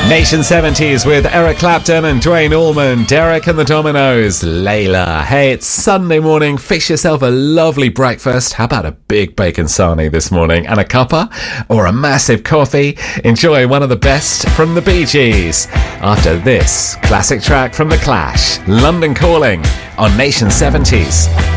Nation 70s with Eric Clapton and Dwayne Allman, Derek and the Dominoes, Layla. Hey, it's Sunday morning. Fix yourself a lovely breakfast. How about a big bacon sarnie this morning and a cuppa or a massive coffee? Enjoy one of the best from the Bee Gees. After this classic track from The Clash, London Calling on Nation 70s.